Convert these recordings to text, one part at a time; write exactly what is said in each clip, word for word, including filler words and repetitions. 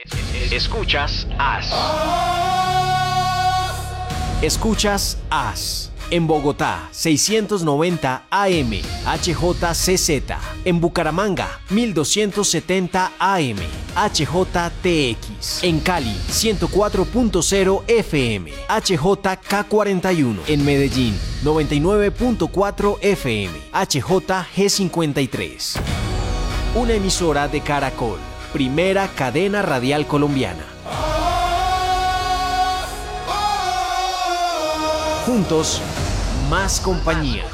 Escuchas As. Escuchas As. En Bogotá, seiscientos noventa A M, H J C Z. En Bucaramanga, mil doscientos setenta A M, H J T X. En Cali, ciento cuatro punto cero F M, H J K cuarenta y uno. En Medellín, noventa y nueve punto cuatro F M, H J G cincuenta y tres. Una emisora de Caracol, primera cadena radial colombiana. Juntos, más compañía.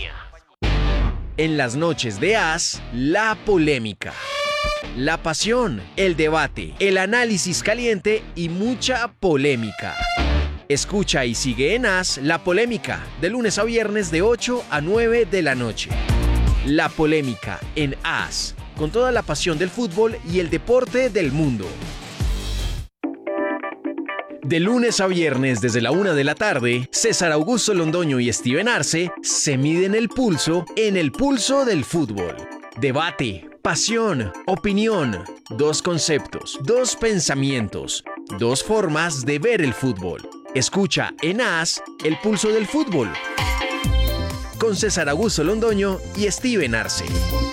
En las noches de As, la polémica, la pasión, el debate, el análisis caliente y mucha polémica. Escucha y sigue en As La Polémica, de lunes a viernes de ocho a nueve de la noche. La Polémica en As, con toda la pasión del fútbol y el deporte del mundo. De lunes a viernes desde la una de la tarde, César Augusto Londoño y Steven Arce se miden el pulso en el pulso del fútbol. Debate, pasión, opinión, dos conceptos, dos pensamientos, dos formas de ver el fútbol. Escucha en As el pulso del fútbol con César Augusto Londoño y Steven Arce.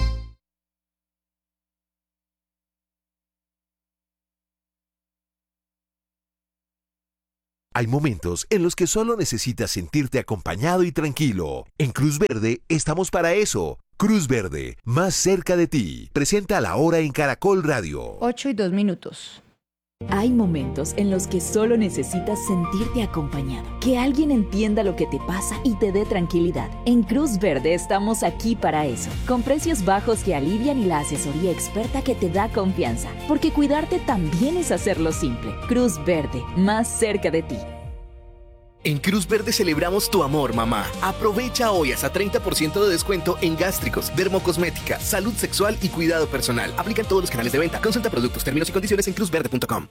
Hay momentos en los que solo necesitas sentirte acompañado y tranquilo. En Cruz Verde estamos para eso. Cruz Verde, más cerca de ti. Presenta La Hora en Caracol Radio. ocho y dos minutos. Hay momentos en los que solo necesitas sentirte acompañado, que alguien entienda lo que te pasa y te dé tranquilidad. En Cruz Verde estamos aquí para eso, con precios bajos que alivian y la asesoría experta que te da confianza, porque cuidarte también es hacerlo simple. Cruz Verde, más cerca de ti. En Cruz Verde celebramos tu amor, mamá. Aprovecha hoy hasta treinta por ciento de descuento en gástricos, dermocosmética, salud sexual y cuidado personal. Aplican todos los canales de venta. Consulta productos, términos y condiciones en cruz verde punto com.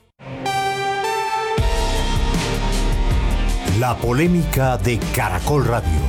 La Polémica de Caracol Radio.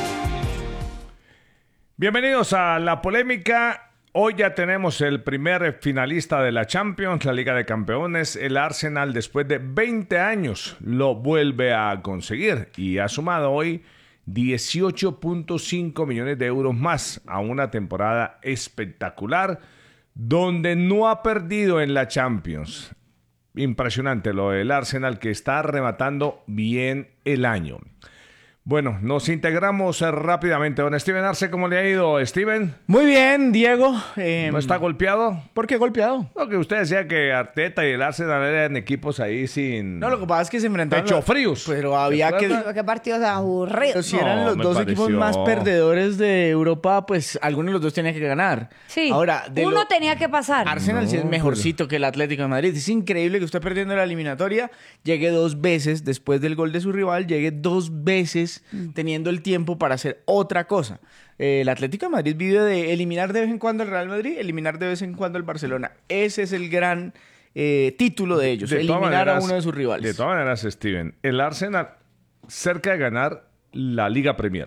Bienvenidos a La Polémica. Hoy ya tenemos el primer finalista de la Champions, la Liga de Campeones. El Arsenal, después de veinte años, lo vuelve a conseguir y ha sumado hoy dieciocho punto cinco millones de euros más a una temporada espectacular donde no ha perdido en la Champions. Impresionante lo del Arsenal, que está rematando bien el año. Bueno, nos integramos rápidamente. Don Steven Arce, ¿cómo le ha ido, Steven? Muy bien, Diego. Eh, ¿No está golpeado? ¿Por qué golpeado? Porque usted decía que Arteta y el Arsenal eran equipos ahí sin... No, lo que pasa es que se enfrentaron... Pecho fríos. Pero había que... ¿Qué partidos aburridos? Pero si No, eran los me dos pareció... equipos más perdedores de Europa, pues algunos de los dos tenían que ganar. Sí, ahora, de uno lo... tenía que pasar. Arsenal No, sí es mejorcito pero... que el Atlético de Madrid. Es increíble que usted perdiendo la eliminatoria llegue dos veces después del gol de su rival, llegue dos veces mm. teniendo el tiempo para hacer otra cosa. Eh, el Atlético de Madrid vive de eliminar de vez en cuando al Real Madrid, eliminar de vez en cuando al Barcelona. Ese es el gran eh, título de ellos, de eliminar maneras, a uno de sus rivales. De todas maneras, Steven, el Arsenal cerca de ganar la Liga Premier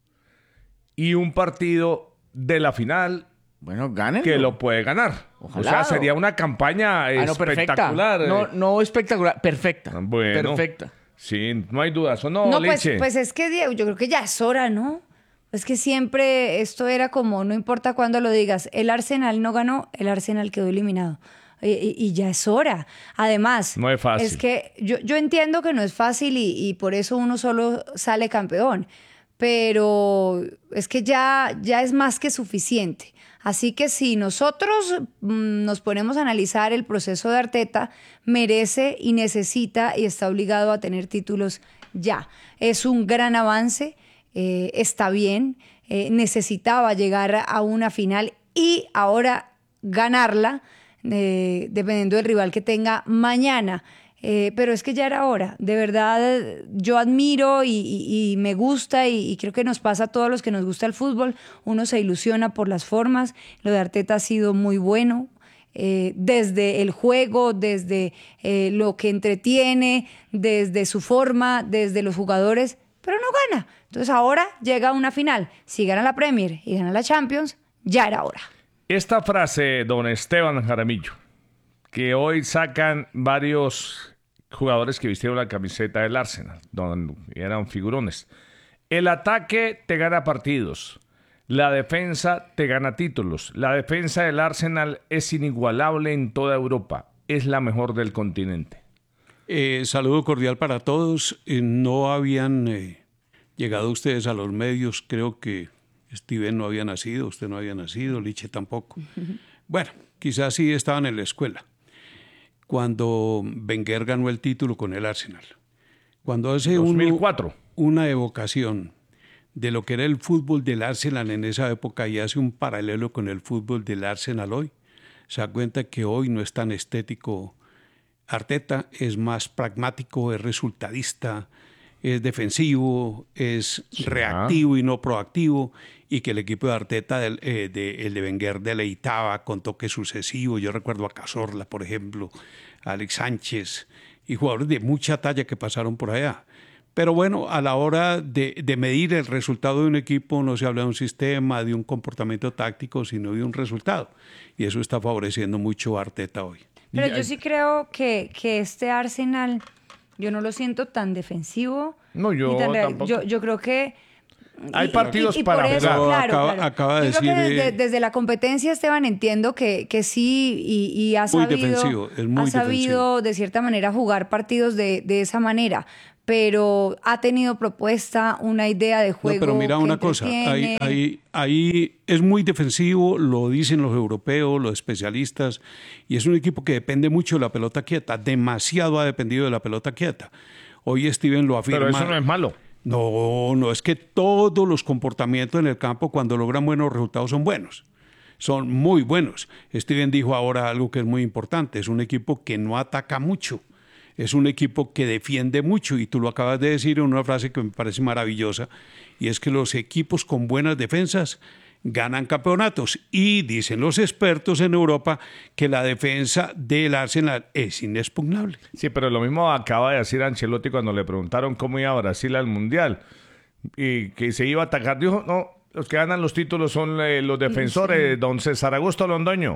y un partido de la final. Bueno, gánenlo. Que lo puede ganar. Ojalá. O sea, sería una campaña ah, no, espectacular. No, no espectacular, perfecta. Bueno, perfecta. Sí, no hay dudas. ¿O no, no pues, Liche? pues es que, Diego, yo creo que ya es hora, ¿no? Es que siempre esto era como, no importa cuándo lo digas, el Arsenal no ganó, el Arsenal quedó eliminado. Y, y, y ya es hora. Además, no es fácil. Es que yo, yo entiendo que no es fácil y, y por eso uno solo sale campeón. Pero es que ya, ya es más que suficiente. Así que si nosotros mmm, nos ponemos a analizar el proceso de Arteta, merece y necesita y está obligado a tener títulos ya. Es un gran avance, eh, está bien, eh, necesitaba llegar a una final y ahora ganarla, eh, dependiendo del rival que tenga mañana. Eh, pero es que ya era hora, de verdad yo admiro y, y, y me gusta y, y creo que nos pasa a todos los que nos gusta el fútbol, uno se ilusiona por las formas, lo de Arteta ha sido muy bueno, eh, desde el juego, desde eh, lo que entretiene, desde su forma, desde los jugadores, pero no gana, entonces ahora llega a una final, si gana la Premier y gana la Champions, ya era hora. Esta frase, don Esteban Jaramillo, que hoy sacan varios jugadores que vistieron la camiseta del Arsenal, donde eran figurones. El ataque te gana partidos, la defensa te gana títulos. La defensa del Arsenal es inigualable en toda Europa, es la mejor del continente. Eh, saludo cordial para todos. Eh, no habían eh, llegado ustedes a los medios, creo que Steven no había nacido, usted no había nacido, Liche tampoco. Uh-huh. Bueno, quizás sí estaban en la escuela cuando Wenger ganó el título con el Arsenal. Cuando hace dos mil cuatro. Uno, una evocación de lo que era el fútbol del Arsenal en esa época y hace un paralelo con el fútbol del Arsenal hoy, se da cuenta que hoy no es tan estético. Arteta es más pragmático, es resultadista, es defensivo, es sí, reactivo y no proactivo, y que el equipo de Arteta, el, eh, de, el de Wenger, deleitaba con toques sucesivos. Yo recuerdo a Cazorla, por ejemplo, a Alex Sánchez, y jugadores de mucha talla que pasaron por allá. Pero bueno, a la hora de, de medir el resultado de un equipo no se habla de un sistema, de un comportamiento táctico, sino de un resultado. Y eso está favoreciendo mucho a Arteta hoy. Pero yo sí creo que, que este Arsenal, yo no lo siento tan defensivo. No, yo tan tampoco. Yo, yo creo que... Hay y, partidos y, y para por eso, jugar. claro, acaba, claro. acaba de yo decir... creo que desde, eh, desde la competencia, Esteban, entiendo que, que sí y, y ha muy sabido, defensivo, es muy ha sabido defensivo. de cierta manera jugar partidos de, de esa manera. Pero ha tenido propuesta, una idea de juego. No, pero mira que una cosa, ahí, ahí, ahí es muy defensivo, lo dicen los europeos, los especialistas, y es un equipo que depende mucho de la pelota quieta, demasiado ha dependido de la pelota quieta. Hoy Steven lo afirma. Pero eso no es malo. No, no, es que todos los comportamientos en el campo cuando logran buenos resultados son buenos. Son muy buenos. Steven dijo ahora algo que es muy importante, es un equipo que no ataca mucho. Es un equipo que defiende mucho y tú lo acabas de decir en una frase que me parece maravillosa y es que los equipos con buenas defensas ganan campeonatos y dicen los expertos en Europa que la defensa del Arsenal es inexpugnable. Sí, pero lo mismo acaba de decir Ancelotti cuando le preguntaron cómo iba Brasil al Mundial y que se iba a atacar. Dijo, no, los que ganan los títulos son eh, los defensores. Sí. Don César Augusto Londoño.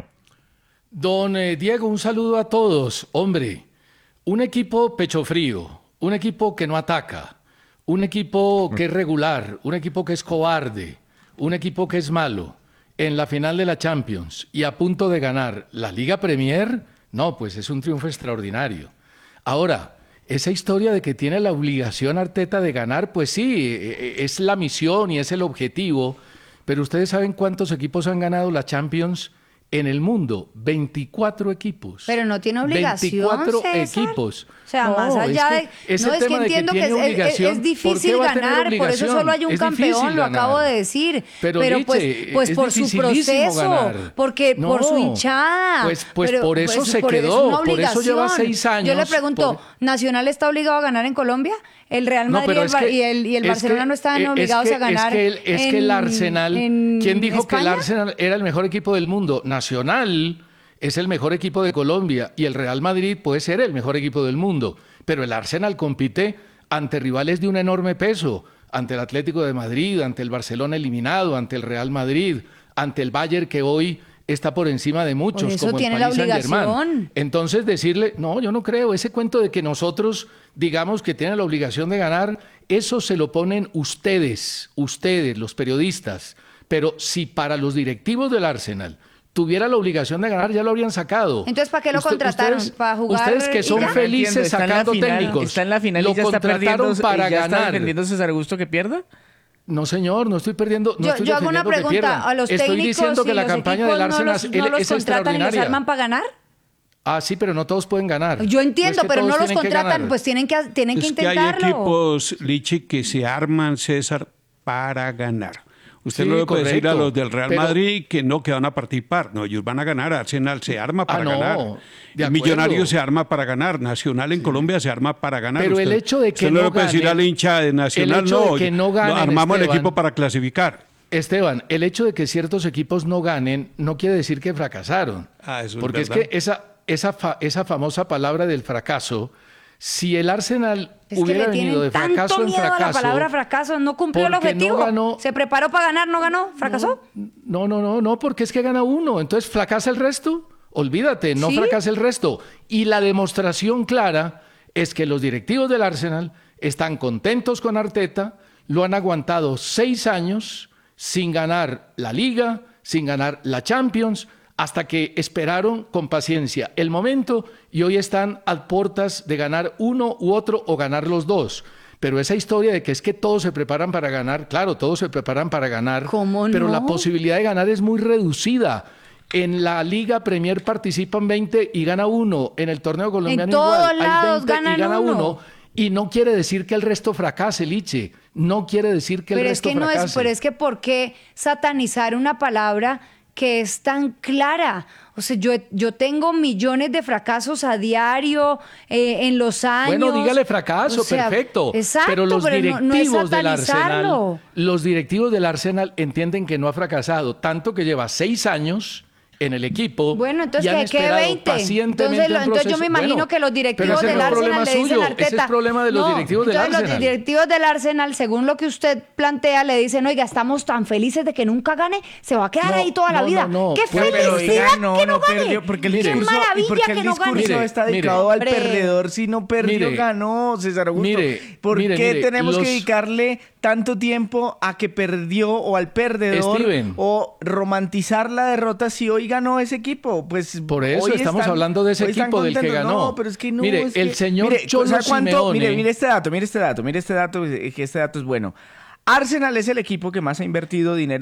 Don eh, Diego, un saludo a todos. Hombre, un equipo pecho frío, un equipo que no ataca, un equipo que es regular, un equipo que es cobarde, un equipo que es malo, en la final de la Champions y a punto de ganar la Liga Premier, no, pues es un triunfo extraordinario. Ahora, esa historia de que tiene la obligación Arteta de ganar, pues sí, es la misión y es el objetivo, pero ustedes saben cuántos equipos han ganado la Champions en el mundo, veinticuatro equipos. Pero no tiene obligación, veinticuatro César. equipos. O sea, no, más allá es de... que ese no, es que tema de entiendo que, que es, es, es difícil ganar, por eso solo hay un es campeón, lo ganar. acabo de decir. Pero, pero Liche, pues, pues por su proceso, ganar. porque no, por su hinchada. Pues, pues pero, por eso pues, se por quedó, eso por eso lleva seis años. Yo le pregunto, por... ¿Nacional está obligado a ganar en Colombia? ¿El Real Madrid no, y, el, que, y el, y el Barcelona que, no estaban es obligados que, a ganar? Es que el, es en, que el Arsenal, ¿quién dijo España? que el Arsenal era el mejor equipo del mundo? Nacional es el mejor equipo de Colombia y el Real Madrid puede ser el mejor equipo del mundo, pero el Arsenal compite ante rivales de un enorme peso, ante el Atlético de Madrid, ante el Barcelona eliminado, ante el Real Madrid, ante el Bayern que hoy está por encima de muchos, por eso como tiene el la Paris Saint-Germain. obligación. Entonces decirle, no, yo no creo, ese cuento de que nosotros digamos que tienen la obligación de ganar, eso se lo ponen ustedes, ustedes, los periodistas, pero si para los directivos del Arsenal tuviera la obligación de ganar, ya lo habrían sacado. Entonces, ¿para qué lo Usted, contrataron? Ustedes, ¿Para jugar? Ustedes que son felices está sacando en final, técnicos. Está en la final y lo ya está perdiendo para y ya ganar. está defendiendo César Augusto que pierda. No, señor, no estoy perdiendo. No yo estoy yo hago una pregunta a los estoy técnicos. diciendo que y la los campaña del Arsenal no los, no los es contratan y los extraordinaria. arman para ganar. Ah, sí, pero no todos pueden ganar. Yo entiendo, no es que pero no los tienen contratan, pues tienen que, tienen es que intentarlo. Que hay equipos, Lichi, que se arman, César, para ganar. Usted Sí, no le puede correcto, decir a los del Real pero- Madrid que no, que van a participar. No, ellos van a ganar. Arsenal se arma para Ah, no, ganar. de El acuerdo. Millonario se arma para ganar. Nacional en Colombia se arma para ganar. Pero el Usted- hecho de que usted no, no le puede decir ganen- al hincha de Nacional, el hecho no, de que no ganen, armamos el Esteban, equipo para clasificar. Esteban, el hecho de que ciertos equipos no ganen no quiere decir que fracasaron. Ah, eso es Porque es, verdad. que esa, esa, fa- esa famosa palabra del fracaso, si el Arsenal Es que hubiera le tienen venido de tanto fracaso en miedo a la fracaso... palabra fracaso. No cumplió el porque no objetivo. ganó- Se preparó para ganar, no ganó. ¿Fracasó? No, no, no, no, porque es que gana uno. Entonces, ¿fracasa el resto? Olvídate, no ¿Sí? fracase el resto. Y la demostración clara es que los directivos del Arsenal están contentos con Arteta, lo han aguantado seis años sin ganar la Liga, sin ganar la Champions, hasta que esperaron con paciencia el momento y hoy están a puertas de ganar uno u otro o ganar los dos. Pero esa historia de que es que todos se preparan para ganar, claro, todos se preparan para ganar, ¿Cómo no? pero la posibilidad de ganar es muy reducida. En la Liga Premier participan veinte y gana uno. En el torneo colombiano En todos igual, hay lados veinte ganan y gana uno. uno. Y no quiere decir que el resto fracase, Liche. No quiere decir que el Pero es resto que no fracase. es, pero es que ¿por qué satanizar una palabra que es tan clara? O sea, yo, yo tengo millones de fracasos a diario, eh, en los años. Bueno, dígale fracaso, O sea, perfecto. Exacto, pero los pero no- no es directivos del satanizarlo. Arsenal, los directivos del Arsenal entienden que no ha fracasado, tanto que lleva seis años en el equipo. Bueno, entonces y han ¿qué, qué esperado veinte? pacientemente Entonces, lo- un entonces yo proceso. me imagino Bueno, que los pero directivos ese del no es Arsenal problema le dicen suyo, a Arteta. ese es problema de los No, directivos del entonces Arsenal. los directivos del Arsenal, según lo que usted plantea, le dicen, oiga, estamos tan felices de que nunca gane, se va a quedar No, ahí toda la no, vida. no, no, ¡Qué pues, Pero felicidad oiga, no, que no, no gane! perdió, porque el ¡Qué discurso, y maravilla porque que el no discurso gane! Mire, está mire, dedicado al hombre. perdedor. Si no perdió, Mire, ganó, César Augusto. mire, ¿Por mire, qué mire, tenemos los- que dedicarle tanto tiempo a que perdió o al perdedor Steven. o romantizar la derrota si hoy ganó ese equipo? Pues Por eso hoy estamos están- hablando de ese hoy están equipo del que contentos. ganó. No, pero es que no. Mire, es el que- señor mire, Cholo ¿sabe cuánto? Simeone- Mire, mire este dato, mire este dato, mire este dato, que este dato es bueno. Arsenal es el equipo que más ha invertido dinero